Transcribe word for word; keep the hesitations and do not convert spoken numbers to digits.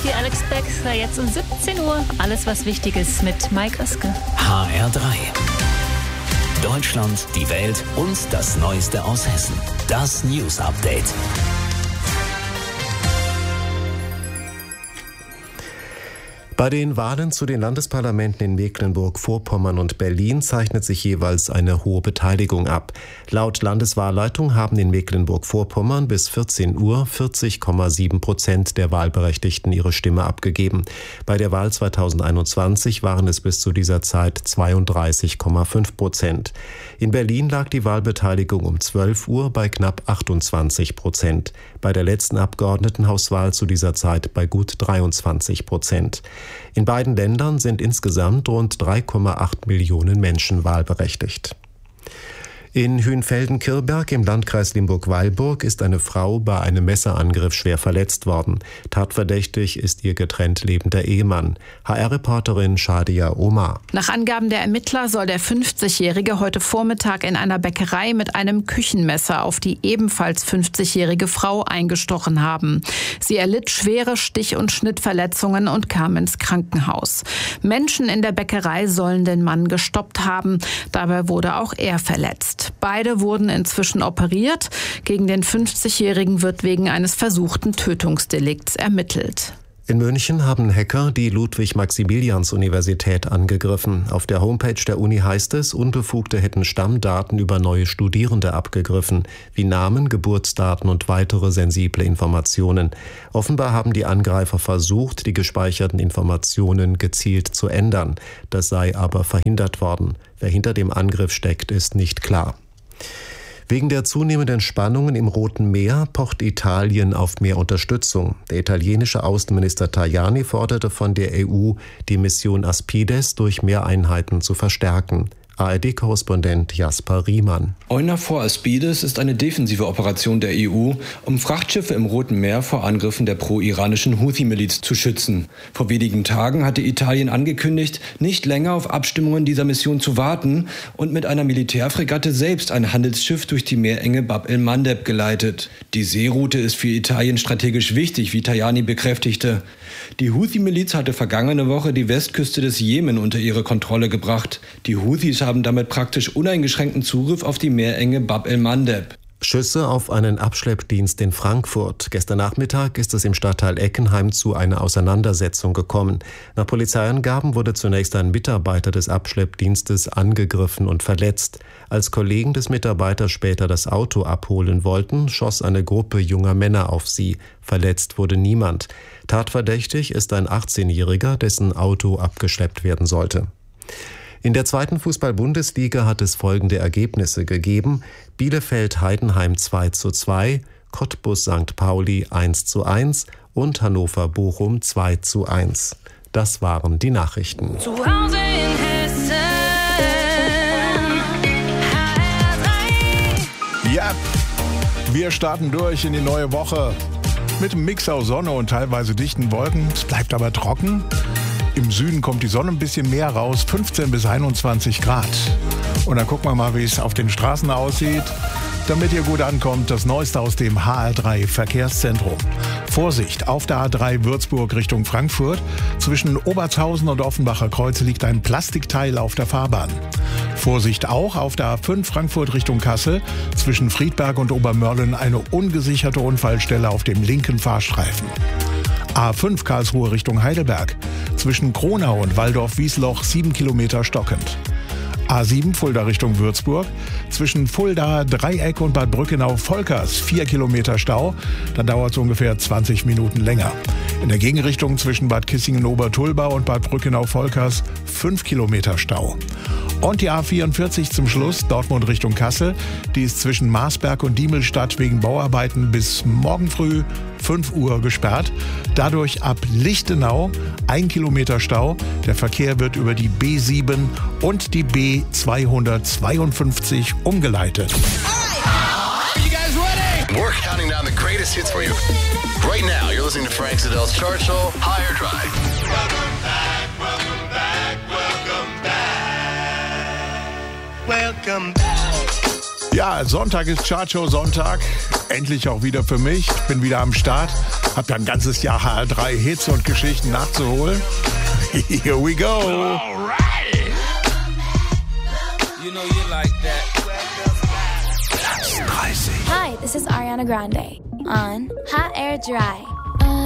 hier Alex Beck. Jetzt um siebzehn Uhr. Alles, was wichtig ist mit Mike Oeske. H R drei. Deutschland, die Welt und das Neueste aus Hessen. Das News Update. Bei den Wahlen zu den Landesparlamenten in Mecklenburg-Vorpommern und Berlin zeichnet sich jeweils eine hohe Beteiligung ab. Laut Landeswahlleitung haben in Mecklenburg-Vorpommern bis vierzehn Uhr vierzig Komma sieben Prozent der Wahlberechtigten ihre Stimme abgegeben. Bei der Wahl zweitausendeinundzwanzig waren es bis zu dieser Zeit zweiunddreißig Komma fünf Prozent. In Berlin lag die Wahlbeteiligung um zwölf Uhr bei knapp achtundzwanzig Prozent. Bei der letzten Abgeordnetenhauswahl zu dieser Zeit bei gut dreiundzwanzig Prozent. In beiden Ländern sind insgesamt rund drei Komma acht Millionen Menschen wahlberechtigt. In Hünfelden-Kirberg im Landkreis Limburg-Weilburg ist eine Frau bei einem Messerangriff schwer verletzt worden. Tatverdächtig ist ihr getrennt lebender Ehemann. H R-Reporterin Shadia Omar. Nach Angaben der Ermittler soll der fünfzigjährige heute Vormittag in einer Bäckerei mit einem Küchenmesser auf die ebenfalls fünfzigjährige Frau eingestochen haben. Sie erlitt schwere Stich- und Schnittverletzungen und kam ins Krankenhaus. Menschen in der Bäckerei sollen den Mann gestoppt haben. Dabei wurde auch er verletzt. Beide wurden inzwischen operiert. Gegen den fünfzigjährigen wird wegen eines versuchten Tötungsdelikts ermittelt. In München haben Hacker die Ludwig-Maximilians-Universität angegriffen. Auf der Homepage der Uni heißt es, Unbefugte hätten Stammdaten über neue Studierende abgegriffen, wie Namen, Geburtsdaten und weitere sensible Informationen. Offenbar haben die Angreifer versucht, die gespeicherten Informationen gezielt zu ändern. Das sei aber verhindert worden. Wer hinter dem Angriff steckt, ist nicht klar. Wegen der zunehmenden Spannungen im Roten Meer pocht Italien auf mehr Unterstützung. Der italienische Außenminister Tajani forderte von der E U, die Mission Aspides durch mehr Einheiten zu verstärken. A R D-Korrespondent Jasper Riemann. EUNAVFOR Aspides ist eine defensive Operation der E U, um Frachtschiffe im Roten Meer vor Angriffen der pro-iranischen Houthi-Miliz zu schützen. Vor wenigen Tagen hatte Italien angekündigt, nicht länger auf Abstimmungen dieser Mission zu warten und mit einer Militärfregatte selbst ein Handelsschiff durch die Meerenge Bab el-Mandeb geleitet. Die Seeroute ist für Italien strategisch wichtig, wie Tajani bekräftigte. Die Houthi-Miliz hatte vergangene Woche die Westküste des Jemen unter ihre Kontrolle gebracht. Die Houthis haben damit praktisch uneingeschränkten Zugriff auf die Meerenge Bab el-Mandeb. Schüsse auf einen Abschleppdienst in Frankfurt. Gestern Nachmittag ist es im Stadtteil Eckenheim zu einer Auseinandersetzung gekommen. Nach Polizeiangaben wurde zunächst ein Mitarbeiter des Abschleppdienstes angegriffen und verletzt. Als Kollegen des Mitarbeiters später das Auto abholen wollten, schoss eine Gruppe junger Männer auf sie. Verletzt wurde niemand. Tatverdächtig ist ein achtzehnjähriger, dessen Auto abgeschleppt werden sollte. In der zweiten Fußball-Bundesliga hat es folgende Ergebnisse gegeben: Bielefeld-Heidenheim zwei zu zwei, Cottbus-Sankt Pauli eins zu eins und Hannover-Bochum zwei zu eins. Das waren die Nachrichten. Zu Hause in Hessen, H R drei. Ja, wir starten durch in die neue Woche mit einem Mix aus Sonne und teilweise dichten Wolken. Es bleibt aber trocken. Im Süden kommt die Sonne ein bisschen mehr raus, fünfzehn bis einundzwanzig Grad. Und dann gucken wir mal, wie es auf den Straßen aussieht. Damit ihr gut ankommt, das Neueste aus dem H R drei Verkehrszentrum. Vorsicht, auf der A drei Würzburg Richtung Frankfurt. Zwischen Obertshausen und Offenbacher Kreuz liegt ein Plastikteil auf der Fahrbahn. Vorsicht auch auf der A fünf Frankfurt Richtung Kassel. Zwischen Friedberg und Obermörlen eine ungesicherte Unfallstelle auf dem linken Fahrstreifen. A fünf Karlsruhe Richtung Heidelberg. Zwischen Kronau und Waldorf-Wiesloch sieben Kilometer stockend. A sieben Fulda Richtung Würzburg. Zwischen Fulda, Dreieck und Bad Brückenau-Volkers vier Kilometer Stau. Dann dauert es ungefähr zwanzig Minuten länger. In der Gegenrichtung zwischen Bad Kissingen-Obertulbau und Bad Brückenau-Volkers fünf Kilometer Stau. Und die A vierundvierzig zum Schluss, Dortmund Richtung Kassel. Die ist zwischen Marsberg und Diemelstadt wegen Bauarbeiten bis morgen früh fünf Uhr gesperrt. Dadurch ab Lichtenau ein Kilometer Stau. Der Verkehr wird über die B sieben und die B zweihundertzweiundfünfzig umgeleitet. We're counting down the greatest hits for you. Right now, you're listening to Frank Siddell's Chart Show, H R drei. Welcome back, welcome back, welcome back. Welcome back. Ja, Sonntag ist Chartshow Sonntag. Endlich auch wieder für mich. Ich bin wieder am Start. Habt ihr ein ganzes Jahr H R drei Hits und Geschichten nachzuholen? Here we go. All right. You know you like that. Platz dreißig. Hi, this is Ariana Grande on Hot Air Dry.